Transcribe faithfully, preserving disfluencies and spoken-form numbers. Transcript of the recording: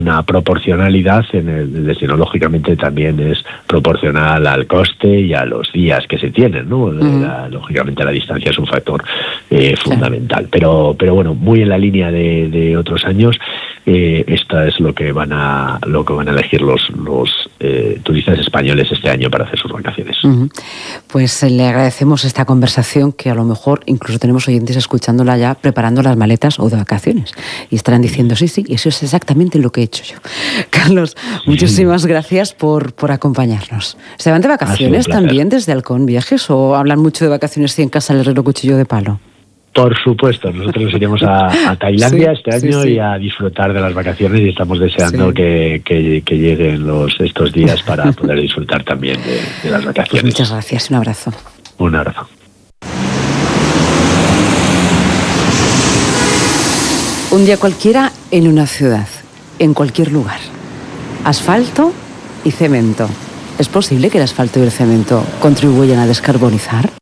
una proporcionalidad en el destino. Lógicamente también es proporcional al coste y a los días que se tienen, ¿no? Uh-huh. La, lógicamente la distancia es un factor eh, fundamental, sí. pero pero bueno, muy en la línea de, de otros años. Eh, esta es lo que van a lo que van a elegir los los eh, turistas españoles este año para hacer sus vacaciones. Uh-huh. Pues le agradecemos esta conversación, que a lo mejor incluso tenemos oyentes escuchándola ya preparando las maletas o de vacaciones y estarán diciendo sí, sí, eso es exactamente lo que he hecho yo. Carlos, muchísimas gracias por, por acompañarnos. ¿Se van de vacaciones también desde Halcón Viajes o hablan mucho de vacaciones y en casa el herrero cuchillo de palo? Por supuesto, nosotros nos iremos a, a Tailandia sí, este año sí, sí. y a disfrutar de las vacaciones, y estamos deseando sí. que, que, que lleguen los estos días para poder disfrutar también de, de las vacaciones. Pues muchas gracias, un abrazo. Un abrazo. Un día cualquiera en una ciudad, en cualquier lugar. Asfalto y cemento. ¿Es posible que el asfalto y el cemento contribuyan a descarbonizar?